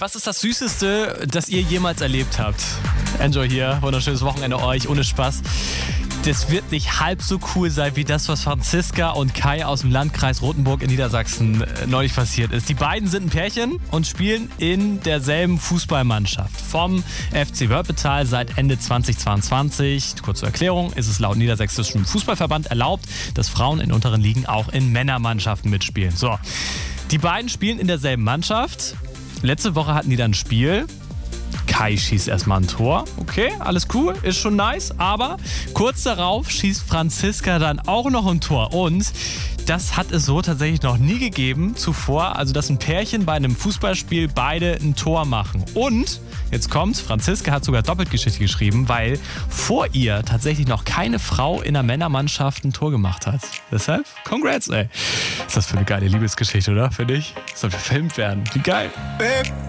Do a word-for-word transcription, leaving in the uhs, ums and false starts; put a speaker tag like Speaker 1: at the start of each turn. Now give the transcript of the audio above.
Speaker 1: was ist das Süßeste, das ihr jemals erlebt habt? Enjoy hier, wunderschönes Wochenende euch, ohne Spaß. Das wird nicht halb so cool sein wie das, was Franziska und Kai aus dem Landkreis Rothenburg in Niedersachsen äh, neulich passiert ist. Die beiden sind ein Pärchen und spielen in derselben Fußballmannschaft vom F C Wörpetal seit Ende zweitausendzweiundzwanzig. Kurze Erklärung, ist es laut Niedersächsischem Fußballverband erlaubt, dass Frauen in unteren Ligen auch in Männermannschaften mitspielen. So, die beiden spielen in derselben Mannschaft. Letzte Woche hatten die dann ein Spiel. Kai schießt erstmal ein Tor. Okay, alles cool, ist schon nice. Aber kurz darauf schießt Franziska dann auch noch ein Tor. Und das hat es so tatsächlich noch nie gegeben zuvor. Also, dass ein Pärchen bei einem Fußballspiel beide ein Tor machen. Und, jetzt kommt's, Franziska hat sogar Doppelgeschichte geschrieben, weil vor ihr tatsächlich noch keine Frau in der Männermannschaft ein Tor gemacht hat. Deshalb, congrats, ey. Ist das für eine geile Liebesgeschichte, oder? Finde ich. Das soll verfilmt werden. Wie geil.
Speaker 2: Babe.